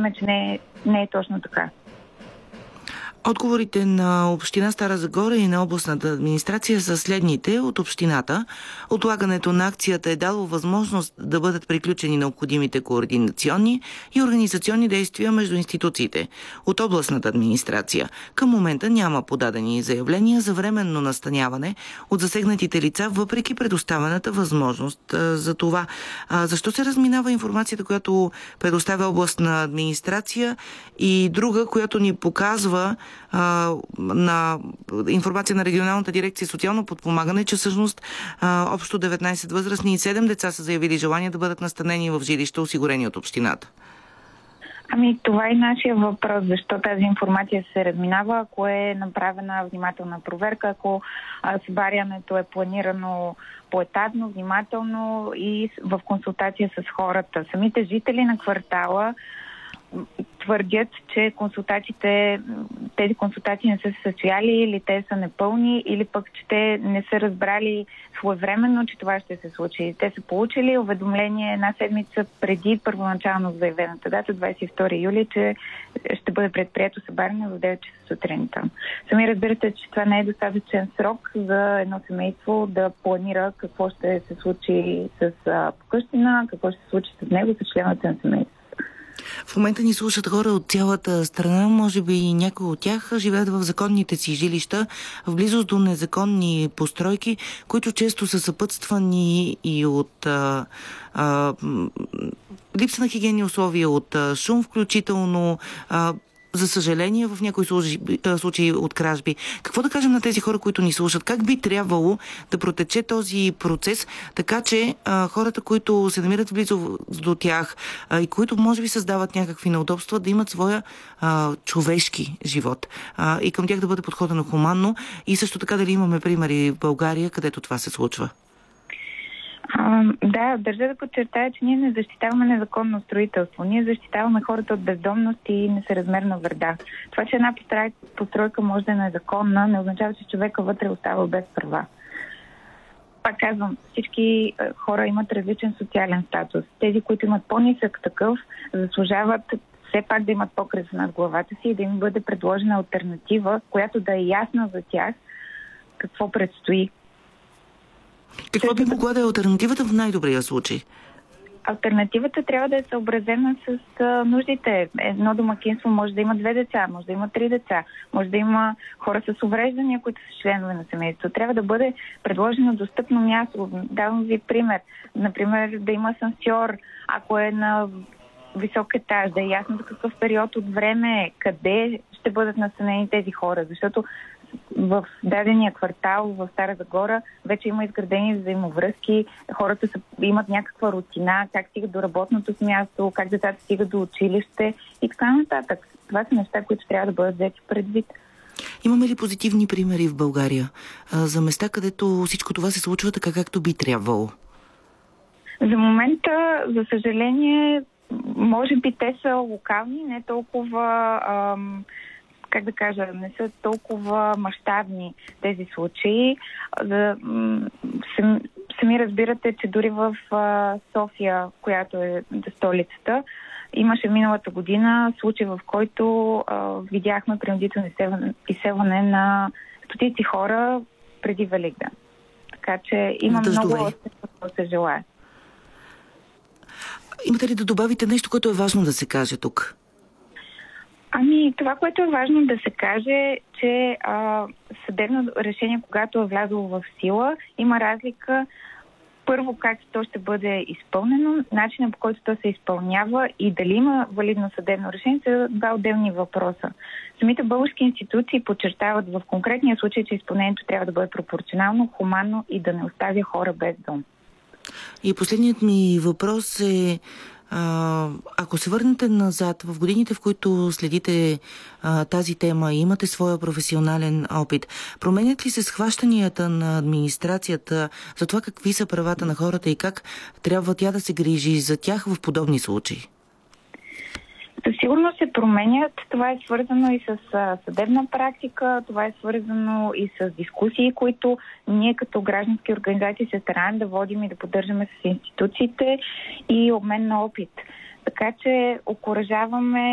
смятаме, че не е точно така. Отговорите на община Стара Загора и на областната администрация са следните от общината. Отлагането на акцията е дало възможност да бъдат приключени необходимите координационни и организационни действия между институциите. От областната администрация към момента няма подадени заявления за временно настаняване от засегнатите лица, въпреки предоставената възможност за това. Защо се разминава информацията, която предоставя областна администрация, и друга, която ни показва на информация на регионалната дирекция социално подпомагане, че всъщност общо 19 възрастни и 7 деца са заявили желание да бъдат настанени в жилища, осигурени от общината? Това е нашия въпрос. Защо тази информация се разминава? Ако е направена внимателна проверка, ако събарянето е планирано поетапно, внимателно и в консултация с хората. Самите жители на квартала твърдят, че тези консултации не са се състояли, или те са непълни, или пък, че те не са разбрали своевременно, че това ще се случи. Те са получили уведомление една седмица преди първоначално заявената дата, 22 юли, че ще бъде предприето събаряне в 9 часа сутринта. Сами разбирате, че това не е достатъчен срок за едно семейство да планира какво ще се случи с покъщина, какво ще се случи с него, с членовете на семейството. В момента ни слушат хора от цялата страна, може би и някои от тях живеят в законните си жилища, в близост до незаконни постройки, които често са съпътствани и от липса на хигиенни условия, от шум включително, за съжаление, в някои случаи от кражби. Какво да кажем на тези хора, които ни слушат? Как би трябвало да протече този процес, така че хората, които се намират близо до тях и които може би създават някакви неудобства, да имат своя човешки живот и към тях да бъде подходено хуманно, и също така дали имаме примери в България, където това се случва? Да, държа да подчертая, че ние не защитаваме незаконно строителство. Ние защитаваме хората от бездомност и несъразмерна вреда. Това, че една постройка може да е незаконна, не означава, че човека вътре остава без права. Пак казвам, всички хора имат различен социален статус. Тези, които имат по-нисък такъв, заслужават все пак да имат покрив над главата си и да им бъде предложена алтернатива, която да е ясна за тях какво предстои. Какво би могла да е алтернативата в най-добрия случай? Алтернативата трябва да е съобразена с нуждите. Едно домакинство може да има 2 деца, може да има 3 деца, може да има хора с увреждания, които са членове на семейството. Трябва да бъде предложено достъпно място. Давам ви пример. Например, да има асансьор, ако е на висок етаж, да е ясно за какъв период от време, къде ще бъдат настанени тези хора. Защото в дадения квартал в Стара Загора вече има изградени взаимовръзки, хората имат някаква рутина, как стигат до работното си място, как децата стигат до училище и така нататък. Това са неща, които трябва да бъдат взети предвид. Имаме ли позитивни примери в България за места, където всичко това се случва така, както би трябвало? За момента, за съжаление, може би те са локални, не толкова не са толкова мащабни тези случаи. Сами разбирате, че дори в София, която е столицата, имаше миналата година случай, в който видяхме принудително изселване на стотици хора преди Великден. Така че има много още, какво се желае. Имате ли да добавите нещо, което е важно да се каже тук? Това, което е важно да се каже, че съдебно решение, когато е влязло в сила, има разлика първо как то ще бъде изпълнено, начинът по който то се изпълнява и дали има валидно съдебно решение, са 2 отделни въпроса. Самите български институции подчертават в конкретния случай, че изпълнението трябва да бъде пропорционално, хуманно и да не оставя хора без дом. И последният ми въпрос е: ако се върнете назад в годините, в които следите тази тема и имате своя професионален опит, променят ли се схващанията на администрацията за това какви са правата на хората и как трябва тя да се грижи за тях в подобни случаи? Сигурно се променят. Това е свързано и с съдебна практика, това е свързано и с дискусии, които ние като граждански организации се стараем да водим и да поддържаме с институциите и обмен на опит. Така че окуражаваме